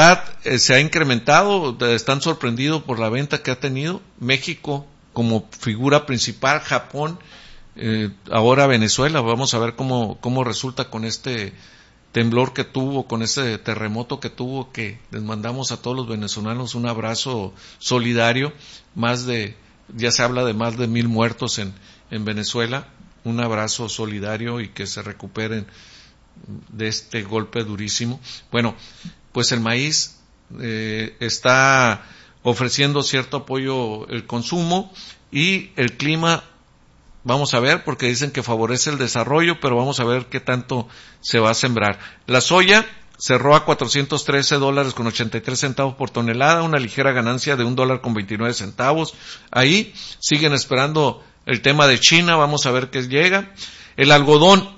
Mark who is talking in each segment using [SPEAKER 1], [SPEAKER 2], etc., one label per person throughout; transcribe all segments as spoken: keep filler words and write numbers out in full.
[SPEAKER 1] verdad eh, se ha incrementado, están sorprendidos por la venta que ha tenido. México como figura principal, Japón, eh, ahora Venezuela. Vamos a ver cómo, cómo resulta con este temblor que tuvo, con este terremoto que tuvo, que les mandamos a todos los venezolanos un abrazo solidario. Más de, ya se habla de más de mil muertos en, en Venezuela. Un abrazo solidario y que se recuperen de este golpe durísimo. Bueno, pues el maíz eh, está ofreciendo cierto apoyo el consumo, y el clima, vamos a ver, porque dicen que favorece el desarrollo, pero vamos a ver qué tanto se va a sembrar. La soya cerró a cuatrocientos trece dólares con ochenta y tres centavos por tonelada, una ligera ganancia de un dólar con veintinueve centavos. Ahí siguen esperando el tema de China, vamos a ver qué llega. El algodón,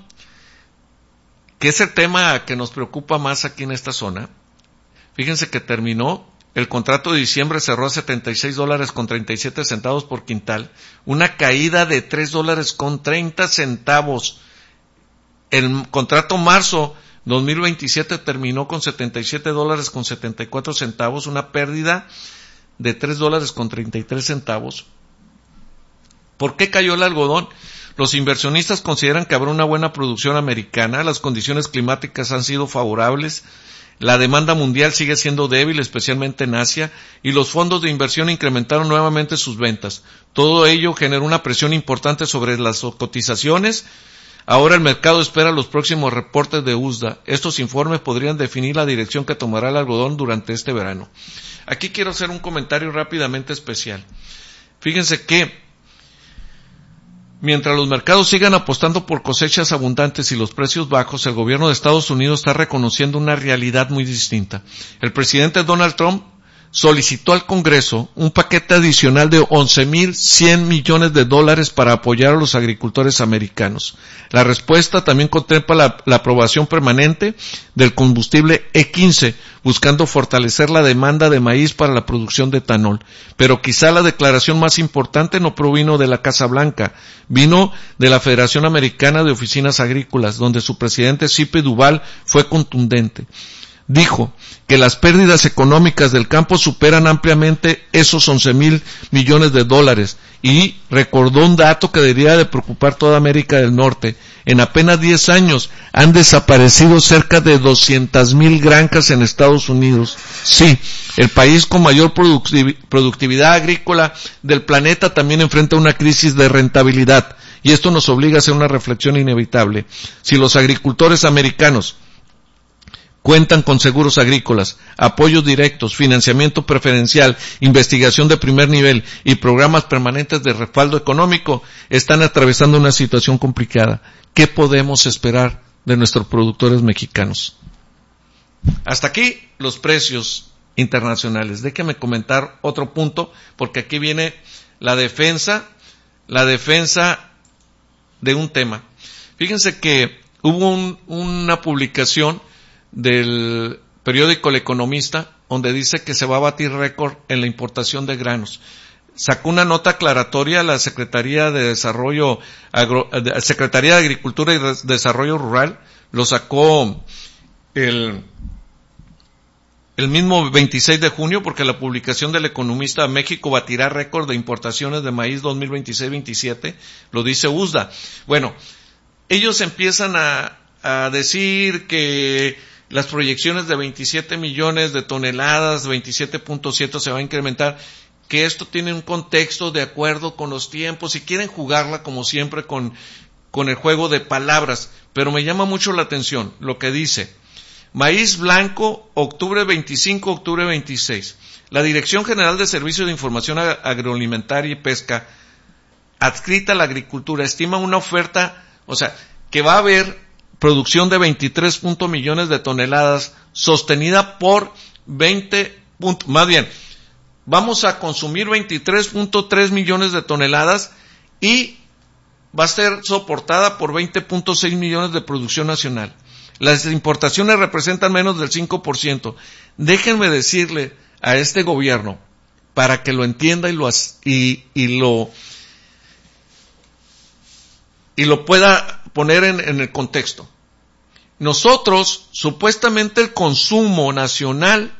[SPEAKER 1] que es el tema que nos preocupa más aquí en esta zona. Fíjense que terminó, el contrato de diciembre cerró a setenta y seis dólares con treinta y siete centavos por quintal, una caída de tres dólares con treinta centavos. El contrato marzo dos mil veintisiete terminó con setenta y siete dólares con setenta y cuatro centavos, una pérdida de tres dólares con treinta y tres centavos. ¿Por qué cayó el algodón? Los inversionistas consideran que habrá una buena producción americana, las condiciones climáticas han sido favorables, la demanda mundial sigue siendo débil, especialmente en Asia, y los fondos de inversión incrementaron nuevamente sus ventas. Todo ello generó una presión importante sobre las cotizaciones. Ahora el mercado espera los próximos reportes de U S D A. Estos informes podrían definir la dirección que tomará el algodón durante este verano. Aquí quiero hacer un comentario rápidamente especial. Fíjense que mientras los mercados sigan apostando por cosechas abundantes y los precios bajos, el gobierno de Estados Unidos está reconociendo una realidad muy distinta. El presidente Donald Trump solicitó al Congreso un paquete adicional de once mil cien millones de dólares para apoyar a los agricultores americanos. La respuesta también contempla la, la aprobación permanente del combustible E quince, buscando fortalecer la demanda de maíz para la producción de etanol. Pero quizá la declaración más importante no provino de la Casa Blanca, vino de la Federación Americana de Oficinas Agrícolas, donde su presidente Zipi Duval fue contundente. Dijo que las pérdidas económicas del campo superan ampliamente esos once mil millones de dólares y recordó un dato que debería de preocupar toda América del Norte. En apenas diez años han desaparecido cerca de doscientas mil granjas en Estados Unidos. Sí, el país con mayor productividad agrícola del planeta también enfrenta una crisis de rentabilidad, y esto nos obliga a hacer una reflexión inevitable. Si los agricultores americanos cuentan con seguros agrícolas, apoyos directos, financiamiento preferencial, investigación de primer nivel y programas permanentes de respaldo económico, están atravesando una situación complicada. ¿Qué podemos esperar de nuestros productores mexicanos? Hasta aquí los precios internacionales. Déjeme comentar otro punto, porque aquí viene la defensa, la defensa de un tema. Fíjense que hubo un, una publicación del periódico El Economista, donde dice que se va a batir récord en la importación de granos. Sacó una nota aclaratoria la Secretaría de Desarrollo, Agro, Secretaría de Agricultura y Desarrollo Rural, lo sacó el, el mismo veintiséis de junio, porque la publicación del Economista, México batirá récord de importaciones de maíz dos mil veintiséis veintisiete, lo dice U S D A. Bueno, ellos empiezan a, a decir que las proyecciones de veintisiete millones de toneladas, veintisiete punto siete se va a incrementar, que esto tiene un contexto de acuerdo con los tiempos y quieren jugarla como siempre con, con el juego de palabras, pero me llama mucho la atención lo que dice. Maíz blanco, octubre veinticinco, octubre veintiséis. La Dirección General de Servicios de Información Agroalimentaria y Pesca, adscrita a la agricultura, estima una oferta, o sea, que va a haber producción de veintitrés punto millones de toneladas, sostenida por veinte, más bien, vamos a consumir veintitrés punto tres millones de toneladas y va a ser soportada por veinte punto seis millones de producción nacional. Las importaciones representan menos del cinco por ciento. Déjenme decirle a este gobierno, para que lo entienda y lo, y, y lo, y lo pueda poner en, en el contexto. Nosotros, supuestamente el consumo nacional